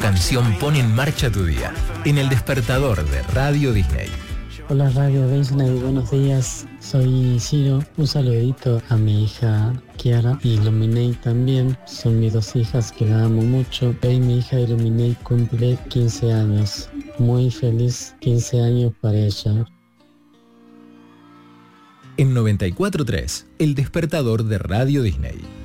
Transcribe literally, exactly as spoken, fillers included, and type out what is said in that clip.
canción pone en marcha tu día. En el despertador de Radio Disney. Hola Radio Disney, buenos días. Soy Ciro. Un saludito a mi hija Kiara y Illuminate también. Son mis dos hijas que la amo mucho. Hoy mi hija Illuminate cumple quince años. Muy feliz quince años para ella. En noventa y cuatro punto tres, el despertador de Radio Disney.